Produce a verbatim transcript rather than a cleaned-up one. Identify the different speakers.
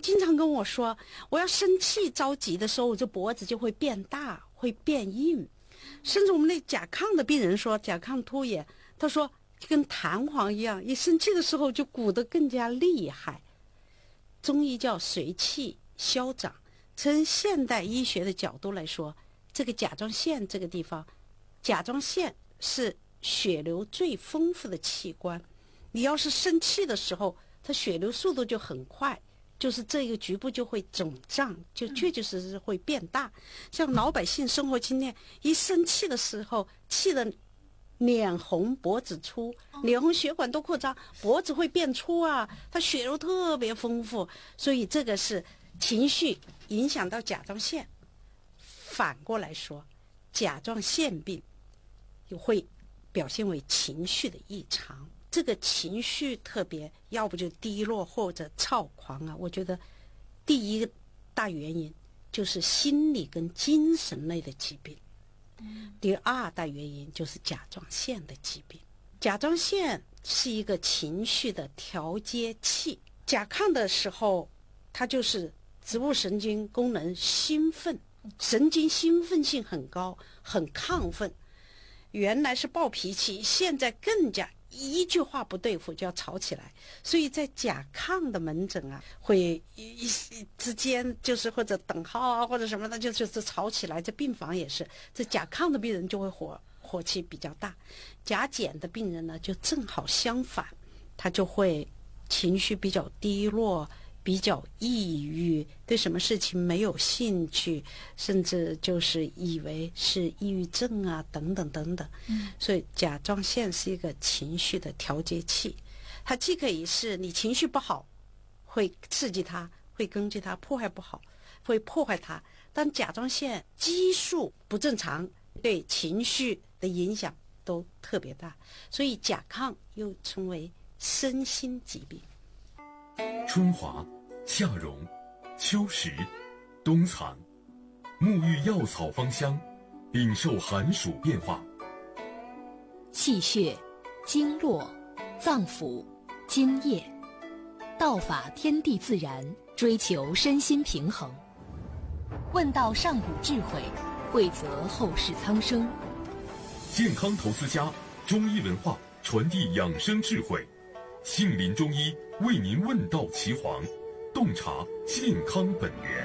Speaker 1: 经常跟我说，我要生气着急的时候，我这脖子就会变大，会变硬。甚至我们那甲亢的病人说，甲亢突也，他说就跟弹簧一样，一生气的时候就鼓得更加厉害。中医叫随气消长，从现代医学的角度来说，这个甲状腺这个地方，甲状腺是血流最丰富的器官。你要是生气的时候，它血流速度就很快，就是这个局部就会肿胀，就确确实实会变大。像老百姓生活经验，一生气的时候，气得脸红脖子粗，脸红血管都扩张，脖子会变粗啊，它血流特别丰富，所以这个是情绪影响到甲状腺。反过来说，甲状腺病会表现为情绪的异常，这个情绪特别，要不就低落或者躁狂啊。我觉得第一个大原因就是心理跟精神类的疾病，第二大原因就是甲状腺的疾病。甲状腺是一个情绪的调节器，甲亢的时候，它就是植物神经功能兴奋，神经兴奋性很高，很亢奋。原来是暴脾气，现在更加一句话不对付就要吵起来。所以在甲亢的门诊啊，会一之间就是或者等号啊或者什么的，就就是吵起来。这病房也是，这甲亢的病人就会火火气比较大，甲减的病人呢就正好相反，他就会情绪比较低落，比较抑郁，对什么事情没有兴趣，甚至就是以为是抑郁症啊等等等等。嗯，所以甲状腺是一个情绪的调节器，它既可以是你情绪不好会刺激它，会攻击它，破坏不好会破坏它，但甲状腺激素不正常对情绪的影响都特别大，所以甲亢又称为身心疾病。
Speaker 2: 春华、夏蓉、秋实、冬藏，沐浴药草芳香，禀受寒暑变化。
Speaker 3: 气血、经络、脏腑、津液，道法天地自然，追求身心平衡。问道上古智慧，惠泽后世苍生。
Speaker 2: 健康投资家，中医文化传递养生智慧。杏林中医为您问道岐黄，洞察健康本源。